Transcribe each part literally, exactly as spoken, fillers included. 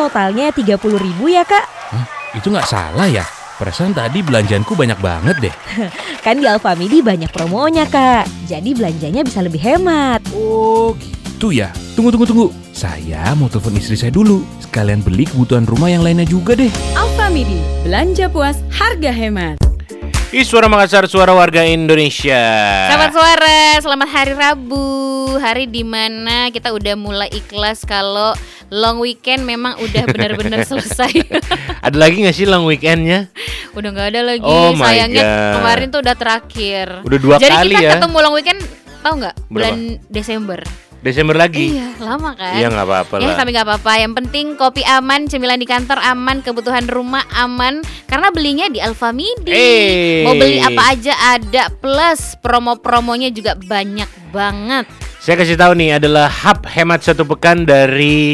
totalnya tiga puluh ribu ya Kak. Hah, itu nggak salah ya? Perasaan tadi belanjaanku banyak banget deh. Kan di Alfamidi banyak promonya Kak, jadi belanjanya bisa lebih hemat. Oh gitu ya. Tunggu tunggu tunggu. Saya mau telepon istri saya dulu. Sekalian beli kebutuhan rumah yang lainnya juga deh. Alfamidi, belanja puas, harga hemat. Ih, Suara Makassar, suara warga Indonesia. Selamat suara, selamat hari Rabu. Hari dimana kita udah mulai ikhlas kalau long weekend memang udah benar-benar selesai. Ada lagi gak sih long weekendnya? Udah gak ada lagi, Oh my sayangnya God. kemarin tuh udah terakhir. Udah dua Jadi kali kita ya. ketemu long weekend, tahu gak? Berapa? Bulan Desember. Desember lagi? Iya, lama kan? Iya gak apa-apa Ya lah. tapi gak apa-apa, yang penting kopi aman, cemilan di kantor aman, kebutuhan rumah aman. Karena belinya di Alfamidi. Hey. Mau beli apa aja ada, plus promo-promonya juga banyak banget. Saya kasih tahu nih, adalah hub hemat satu pekan dari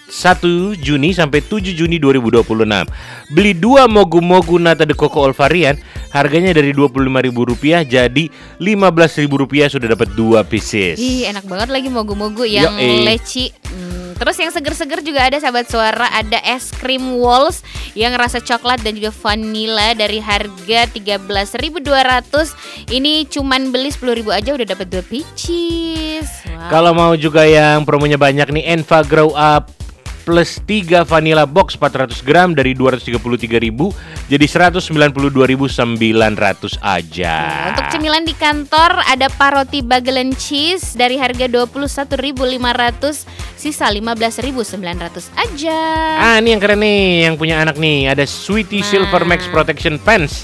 satu Juni sampai tujuh Juni dua ribu dua puluh enam. Beli dua mogu-mogu nata de coco all varian, harganya dari dua puluh lima ribu rupiah jadi lima belas ribu rupiah sudah dapat dua pieces. Ih, enak banget lagi mogu-mogu yang Yoi. leci. Hmm, terus yang seger-seger juga ada sahabat suara, ada es krim Walls yang rasa coklat dan juga vanilla dari harga tiga belas ribu dua ratus. Ini cuman beli sepuluh ribu aja udah dapat dua pieces. Wow. Kalau mau juga yang promonya banyak nih, Enva Grow Up plus tiga vanilla box empat ratus gram dari dua ratus tiga puluh tiga ribu jadi seratus sembilan puluh dua ribu sembilan ratus aja. Nah, untuk cemilan di kantor ada paroti bagel and cheese dari harga dua puluh satu ribu lima ratus, sisa lima belas ribu sembilan ratus aja. Ah, ini yang keren nih, yang punya anak nih, ada Sweetie Nah. Silver Max Protection Pants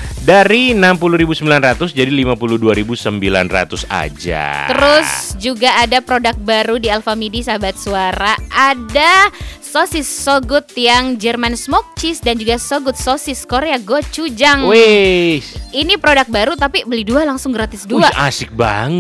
dari enam puluh ribu sembilan ratus jadi lima puluh dua ribu sembilan ratus aja. Terus juga ada produk baru di Alfamidi sahabat suara, ada sosis So Good yang German Smoked Cheese dan juga So Good sosis Korea gochujang. Wih, Ini produk baru tapi beli dua langsung gratis dua. wih, asik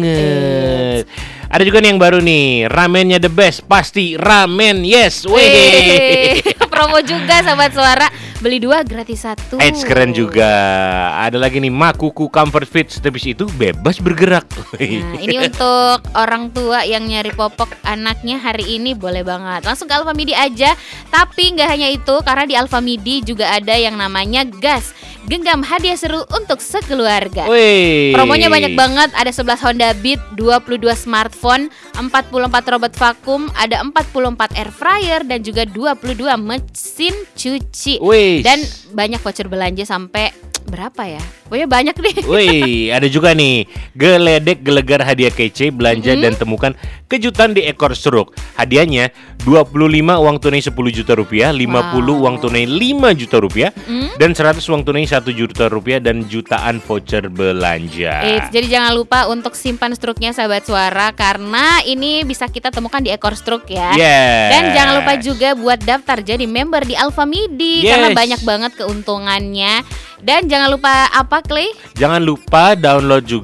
banget. Ada juga nih yang baru nih, ramennya the best, pasti ramen, yes. Wih. Wih, promo juga sahabat suara, beli dua gratis satu. Eits, keren juga. Ada lagi nih, Makuku Comfort Fit, setepis itu bebas bergerak. Nah, ini untuk orang tua yang nyari popok anaknya hari ini boleh banget. Langsung ke Alfamidi aja. Tapi nggak hanya itu, karena di Alfamidi juga ada yang namanya gas. Genggam hadiah seru untuk sekeluarga. Wih. Promonya banyak banget, ada sebelas Honda Beat, dua puluh dua smartphone, empat puluh empat robot vakum, ada empat puluh empat air fryer dan juga dua puluh dua mesin cuci. Wih. Dan banyak voucher belanja sampai berapa ya? Pokoknya banyak nih. Wih, ada juga nih, geledek gelegar hadiah kece, belanja Mm-hmm. dan temukan kejutan di ekor seruk. Hadiahnya dua puluh lima uang tunai sepuluh juta rupiah, lima puluh Wow. uang tunai lima juta rupiah, Mm-hmm. dan seratus uang tunai satu juta rupiah dan jutaan voucher belanja. Eits, jadi jangan lupa untuk simpan struknya sahabat suara, karena ini bisa kita temukan di ekor struk ya. Yes. Dan jangan lupa juga buat daftar jadi member di Alfamidi, karena Yes. banyak banget keuntungannya. Dan jangan lupa apa, Clay? Jangan lupa download juga